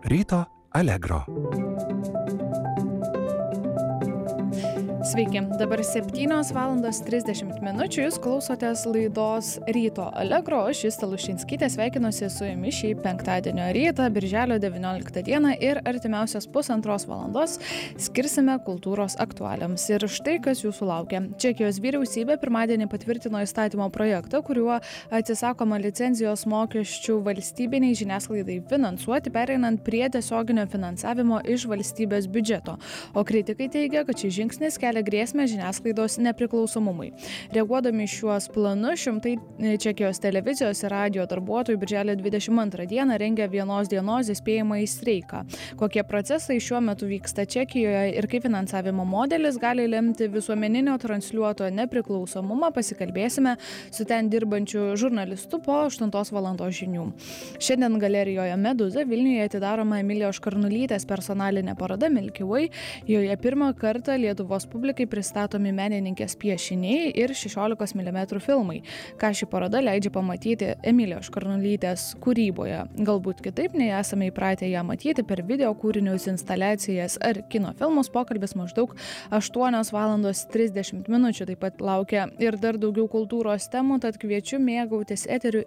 Ryto Allegro. Sveiki, dabar 7:30 jūs klausotės laidos Ryto Allegro, aš Justė Luščinskytė sveikinuosi su jumis šį penktadienio rytą, birželio 19 dieną ir artimiausias pusantros valandos skirsime kultūros aktualiams. Ir štai kas jūsų laukia. Čekijos vyriausybė pirmadienį patvirtino įstatymo projektą, kuriuo atsisakoma licenzijos mokesčių valstybiniai žiniasklaidai finansuoti, pereinant prie tiesioginio finansavimo iš valstybės biudžeto. O kritikai teigia, kad šis žingsnis kelia grėsmę žiniasklaidos nepriklausomumui. Reaguodami šiuos planus, šimtai Čekijos televizijos ir radio darbuotojų birželio 22 dieną rengia vienos dienos įspėjamąjį streiką. Kokie procesai šiuo metu vyksta Čekijoje ir kaip finansavimo modelis gali lemti visuomeninio transliuotojo nepriklausomumą, pasikalbėsime su ten dirbančiu žurnalistu po 8 valandos žinių. Šiandien galerijoje Meduza Vilniuje atidaroma Emilijos Škarnulytės personalinė paroda Milky Way. Joje pirmą kartą Lietuvos publikai pristatomi menininkės piešiniai ir 16 mm filmai. Ką ši paroda leidžia pamatyti Emilijos Škarnulytės kūryboje. Galbūt kitaip nei esame įpratę ją matyti per video kūrinius, instaliacijas ar kino filmus. Pokalbis maždaug 8:30 min. Taip pat laukia ir dar daugiau kultūros temų, tad kviečiu mėgautis eteriu